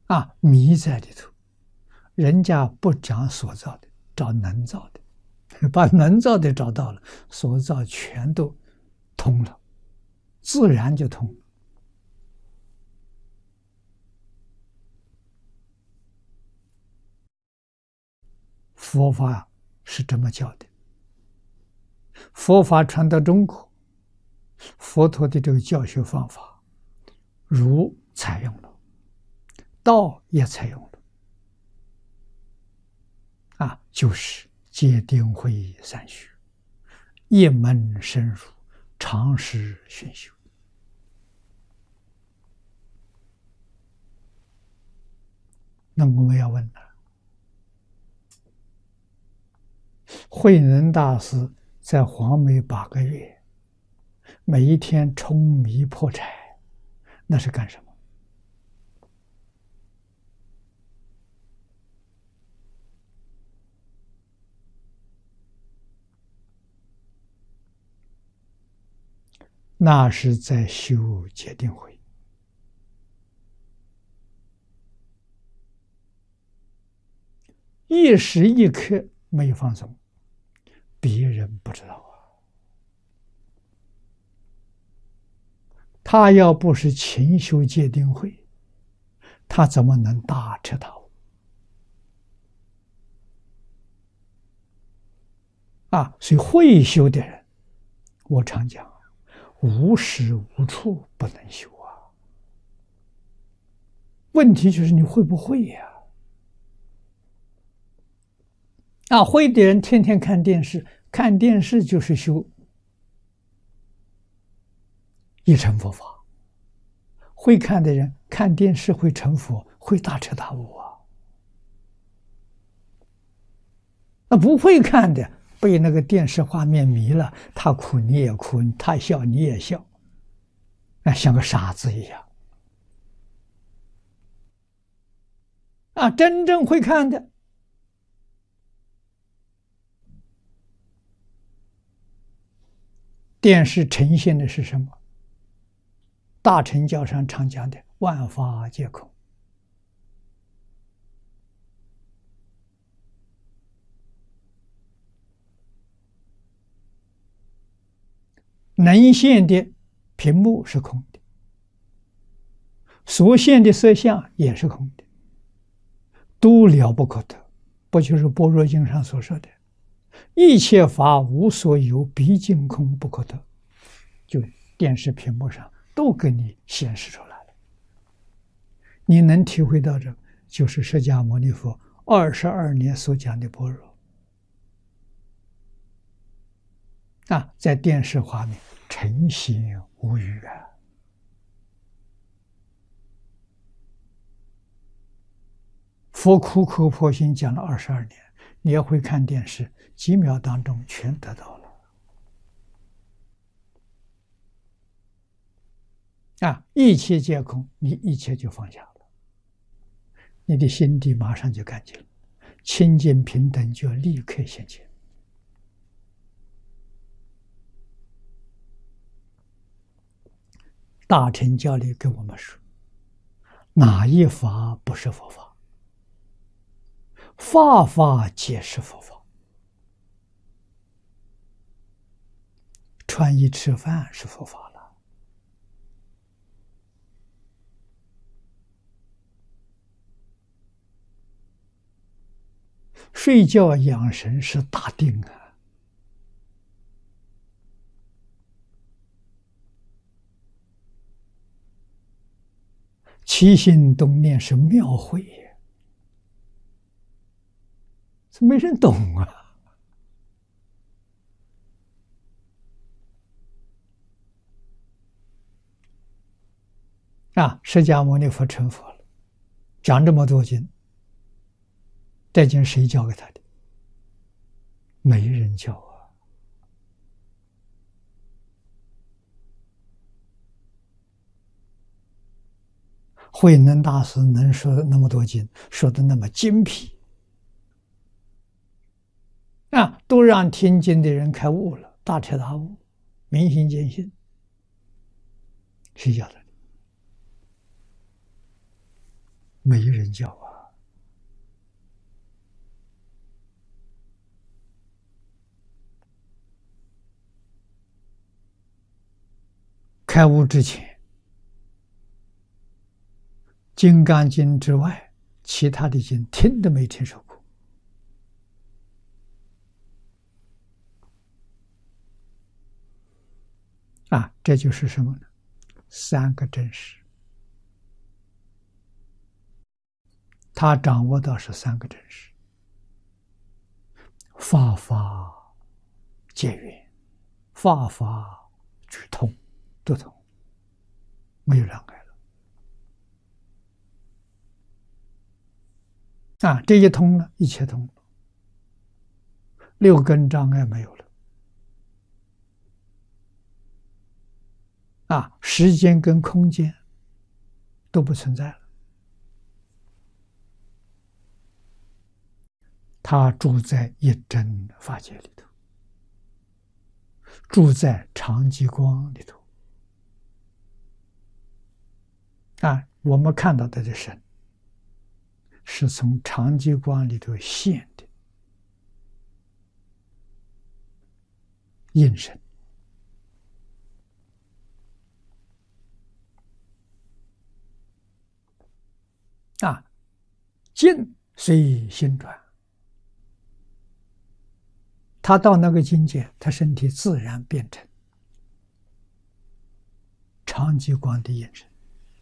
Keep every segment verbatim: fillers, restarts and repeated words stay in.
啊，迷在里头。人家不讲所造的，找能造的，把能造的找到了，所造全都通了，自然就通了。佛法是这么教的。佛法传到中国，佛陀的这个教学方法，儒采用了，道也采用了。啊，就是戒定慧三学，一门深入，长时熏修。那我们要问了，慧能大师在黄梅八个月，每一天舂米破柴，那是干什么？那是在修戒定慧。一时一刻没有放松，别人不知道啊。他要不是勤修戒定慧，他怎么能大彻大悟啊？所以会修的人，我常讲，无时无处不能修啊。问题就是你会不会呀？啊，会的人天天看电视，看电视就是修一乘佛法。会看的人看电视会成佛，会大彻大悟啊。那不会看的，被那个电视画面迷了，他哭你也哭，他笑你也笑，那像个傻子一样。啊，真正会看的，电视呈现的是什么？大乘教上常讲的万法皆空。能现的屏幕是空的，所现的色相也是空的，都了不可得。不就是《般若经》上所说的一切法无所有，毕竟空不可得，就电视屏幕上都给你显示出来了。你能体会到这，就是释迦牟尼佛二十二年所讲的般若啊，在电视画面呈现无余啊。佛苦口婆心讲了二十二年，你要会看电视，几秒当中全得到了啊！一切皆空，你一切就放下了，你的心地马上就干净了，清净平等就立刻现前。大乘教理跟我们说，哪一法不是佛法？法法皆是佛法。穿衣吃饭是佛法了，睡觉养神是大定啊。起心动念是妙慧，这没人懂啊！啊，释迦牟尼佛成佛了，讲这么多经，这经谁教给他的？没人教啊！慧能大师能说那么多经，说的那么精辟啊，都让听经的人开悟了，大彻大悟，明心见性。谁教的？ 没人教啊。开悟之前，《金刚经》之外，其他的经听都没听说过。啊，这就是什么呢？三个真实，他掌握到是三个真实：法法皆圆，法法俱通，都通，没有障碍了。啊，这一通了，一切通了，六根障碍没有了。啊，时间跟空间都不存在了。他住在一真法界里头，住在常寂光里头。啊，我们看到的这神，是从常寂光里头现的应身。啊，境随心转，他到那个境界，他身体自然变成常寂光的应身。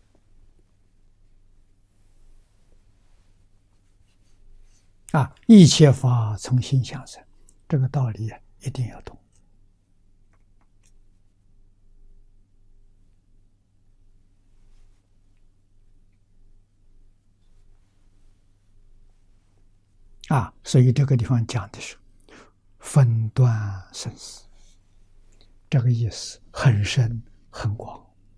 啊，一切法从心想生，这个道理一定要懂。啊，所以这个地方讲的是分段生死，这个意思很深很广。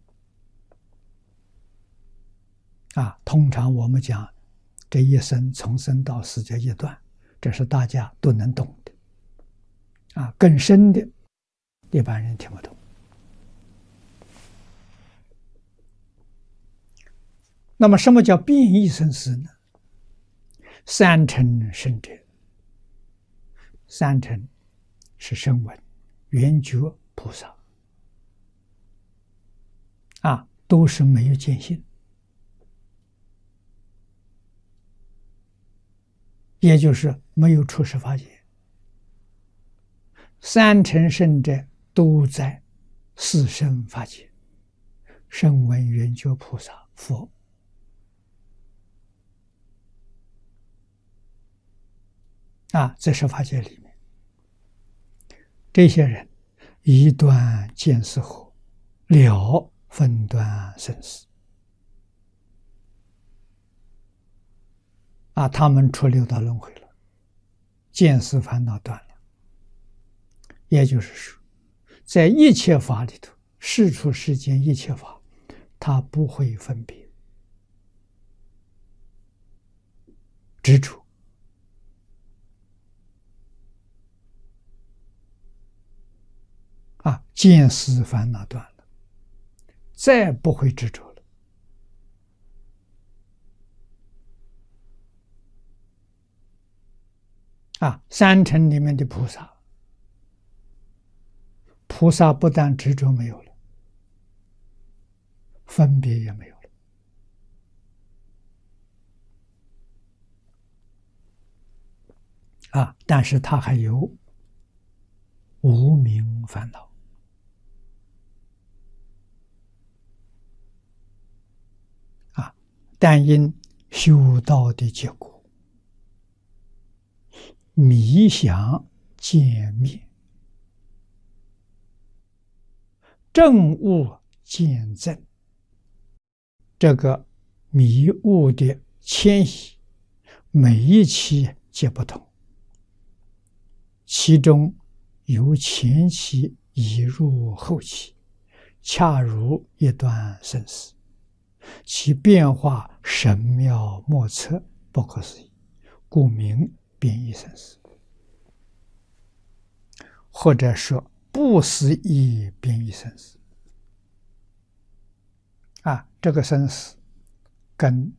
啊，通常我们讲这一生从生到死这一段，这是大家都能懂的。啊，更深的一般人听不懂。那么什么叫变异生死呢？三乘圣者，三乘是声闻、缘觉、菩萨，啊，都是没有见性，也就是没有出世法界。三乘圣者都在四圣法界，声闻、缘觉、菩萨、佛。啊，在十法界里面，这些人一断见思后，了分断生死。啊，他们出六道轮回了，见思烦恼断了。也就是说，在一切法里头，世出世间一切法，他不会分别执着。啊，见思烦恼断了，再不会执着了。啊，三乘里面的菩萨，菩萨不但执着没有了，分别也没有了。啊，但是他还有无明烦恼。但因修道的结果，迷想渐灭，正悟渐增，这个迷悟的迁徙，每一期皆不同，其中由前期移入后期，恰如一段生死，其变化神妙莫测，不可思议，故名变异生死，或者说不思议变异生死。啊，这个生死跟